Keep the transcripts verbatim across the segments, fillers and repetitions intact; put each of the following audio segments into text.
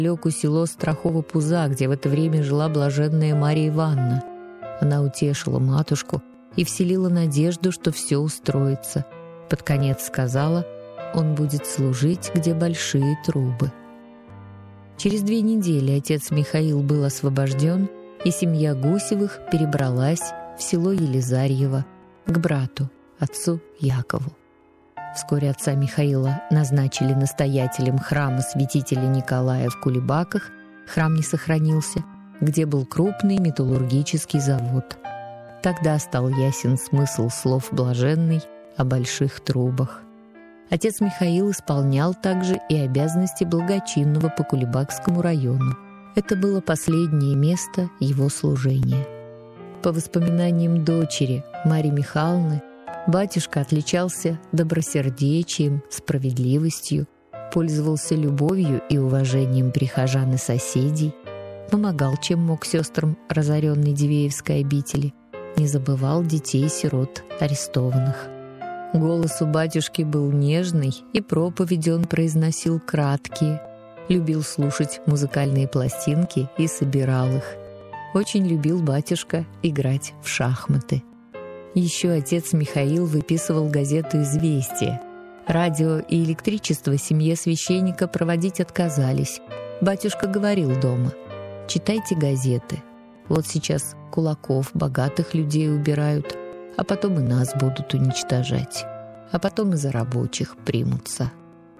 неподалеку село Страхово-Пуза, где в это время жила блаженная Мария Ивановна. Она утешила матушку и вселила надежду, что все устроится. Под конец сказала: он будет служить, где большие трубы. Через две недели отец Михаил был освобожден, и семья Гусевых перебралась в село Елизарьево к брату, отцу Якову. Вскоре отца Михаила назначили настоятелем храма святителя Николая в Кулебаках, храм не сохранился, где был крупный металлургический завод. Тогда стал ясен смысл слов блаженной о больших трубах. Отец Михаил исполнял также и обязанности благочинного по Кулебакскому району. Это было последнее место его служения. По воспоминаниям дочери Марии Михайловны, батюшка отличался добросердечием, справедливостью, пользовался любовью и уважением прихожан и соседей, помогал, чем мог, сестрам разоренной Дивеевской обители, не забывал детей-сирот арестованных. Голос у батюшки был нежный, и проповеди он произносил краткие, любил слушать музыкальные пластинки и собирал их. Очень любил батюшка играть в шахматы. Еще отец Михаил выписывал газету «Известия». Радио и электричество семье священника проводить отказались. Батюшка говорил дома: «Читайте газеты. Вот сейчас кулаков, богатых людей убирают, а потом и нас будут уничтожать. А потом и за рабочих примутся».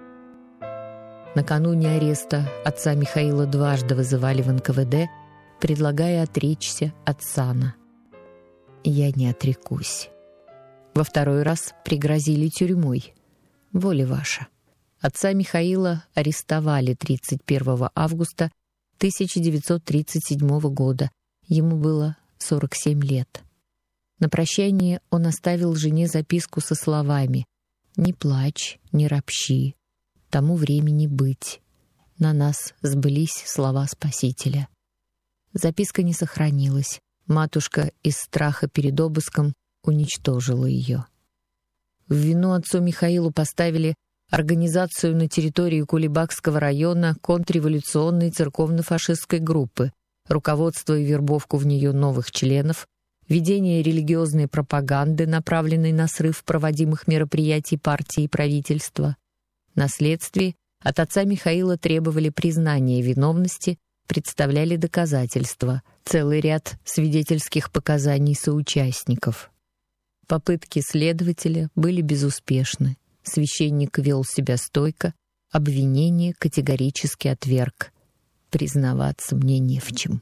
Накануне ареста отца Михаила дважды вызывали в эн ка вэ дэ, предлагая отречься от сана. «Я не отрекусь». Во второй раз пригрозили тюрьмой. «Воля ваша». Отца Михаила арестовали тридцать первого августа тысяча девятьсот тридцать седьмого года. Ему было сорок семь лет. На прощание он оставил жене записку со словами: «Не плачь, не ропщи, тому времени быть. На нас сбылись слова Спасителя». Записка не сохранилась. Матушка из страха перед обыском уничтожила ее. В вину отцу Михаилу поставили организацию на территории Кулебакского района контрреволюционной церковно-фашистской группы, руководство и вербовку в нее новых членов, ведение религиозной пропаганды, направленной на срыв проводимых мероприятий партии и правительства. На следствии от отца Михаила требовали признания виновности, представляли доказательства, целый ряд свидетельских показаний соучастников. Попытки следователя были безуспешны. Священник вел себя стойко, обвинение категорически отверг. Признаваться мне не в чем.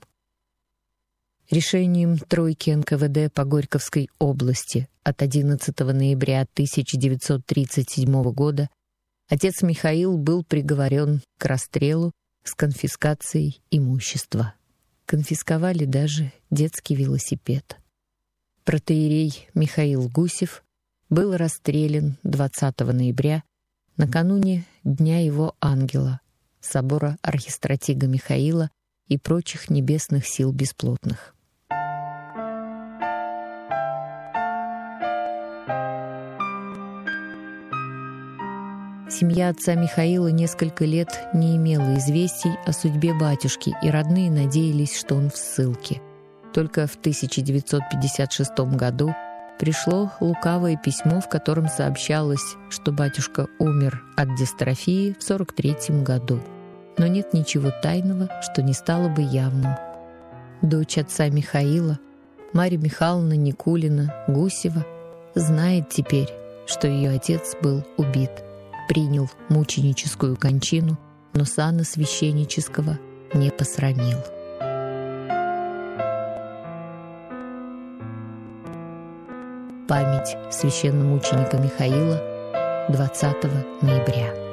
Решением тройки эн ка вэ дэ по Горьковской области от одиннадцатого ноября тысяча девятьсот тридцать седьмого года отец Михаил был приговорен к расстрелу с конфискацией имущества. Конфисковали даже детский велосипед. Протоиерей Михаил Гусев был расстрелян двадцатого ноября, накануне Дня его ангела, собора архистратига Михаила и прочих небесных сил бесплотных. Семья отца Михаила несколько лет не имела известий о судьбе батюшки, и родные надеялись, что он в ссылке. Только в тысяча девятьсот пятьдесят шестом году пришло лукавое письмо, в котором сообщалось, что батюшка умер от дистрофии в сорок третьем году. Но нет ничего тайного, что не стало бы явным. Дочь отца Михаила, Марья Михайловна Никулина Гусева, знает теперь, что ее отец был убит, принял мученическую кончину, но сана священнического не посрамил. Память священномученика Михаила, двадцатого ноября.